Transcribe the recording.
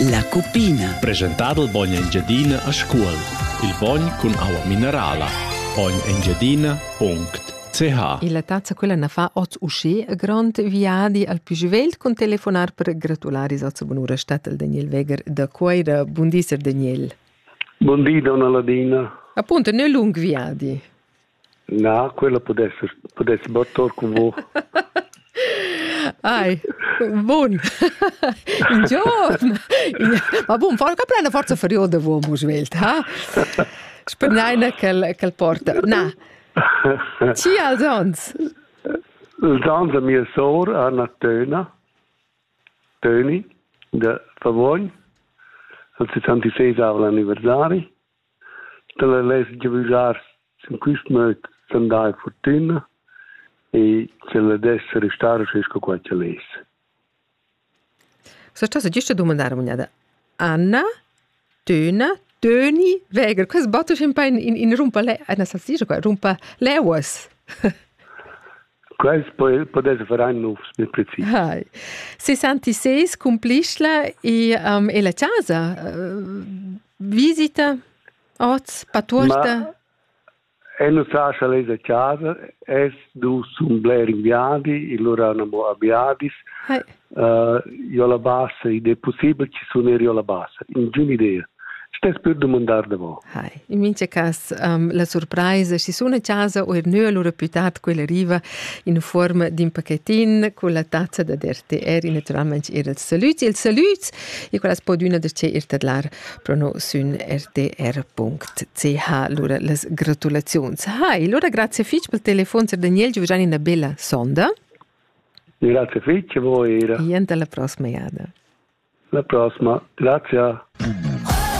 La Cupina. Presentato il Bogn Engiadina a scuola. Il Bogn con acqua minerale. bognengiadina.ch. E la tazza quella ne fa oz uscì a grand viadi al Pügevelt con telefonar per gratulare sozza bonura stat al Daniel Weger da Coira. Buondì, Daniel. Buondì, donna Ladina. Appunto, non lung viadi. No, quello potesse battere con voi. Ai, buon. In giorno. Ma buon, fa una plena forza feriosa voi musvelt, ha? Spernaina che porta. Na. Ci al Zons? Il Zons a mia sora, Anna Töni, da Favogn, al 66 anniversario. Dalla lesa di Vigar, in questo momento, andai fortuna e se la desse restare sesco qualche lesa. So sta giusto domandare mugnada. Anna Töni Weger. Questo botto sempre in rumpa rumpa leuas. Questo potesse fare un nuovo, più preciso. 66 complisla e la casa visita oz paturta. E non sa se lei a casa, es du sun bler inviadi, e loro hanno abbiadis. Io la bassa, ed è possibile ci sono io la bassa. In giù idea. Stes per domandare da voi. In mince cas la sorpresa, ci sono a casa o noi hanno reputato quella riva in forma di un pacchettin con la tazza da RTR, naturalmente era il saluti. Il saluti e quella spoduna da c'è il tadlar prono sun rtr.ch. Allora, le gratulazioni. Allora, grazie fitch per il telefono, Sir Daniel, Giovanni, una bella sonda. Grazie fitch, voi era. E alla prossima, Iada. La prossima, grazie.